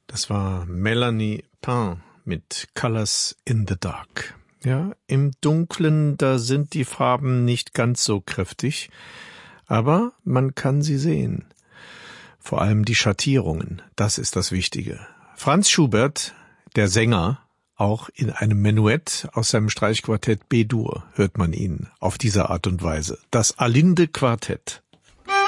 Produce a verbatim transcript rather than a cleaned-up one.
Das war Melanie Pain mit Colors in the Dark. Ja, im Dunklen, da sind die Farben nicht ganz so kräftig, aber man kann sie sehen. Vor allem die Schattierungen, das ist das Wichtige. Franz Schubert, der Sänger, auch in einem Menuett aus seinem Streichquartett B-Dur hört man ihn auf diese Art und Weise. Das Alinde Quartett.